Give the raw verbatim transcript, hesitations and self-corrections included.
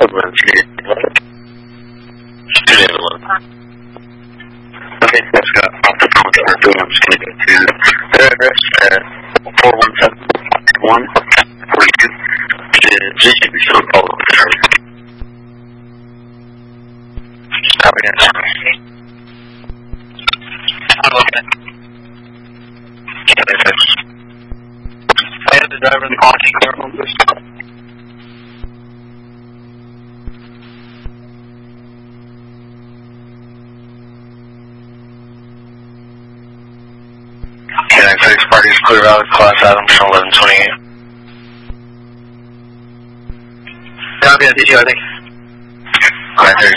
Student eleven. Okay, that's got off the phone with her. I'm just going to go to their address at four one seven one forty-two. Just to be sure to follow up with her. Copy that. Okay. Yeah, that's I have the driver in the car, take care of him, please. Okay, nine six Party is Clear Valley, Class Adams, eleven twenty-eight. Copy that, D T O, I think. nine thirty.